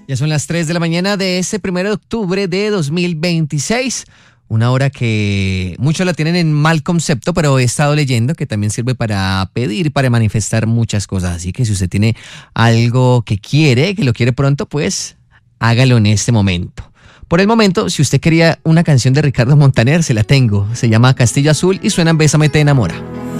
Ya son las 3 de la mañana de este 1 de octubre de 2026. Una hora que muchos la tienen en mal concepto, pero he estado leyendo que también sirve para pedir, para manifestar muchas cosas. Así que si usted tiene algo que lo quiere pronto, pues hágalo en este momento. Por el momento, si usted quería una canción de Ricardo Montaner, se la tengo. Se llama Castillo Azul y suena en Bésame te enamora.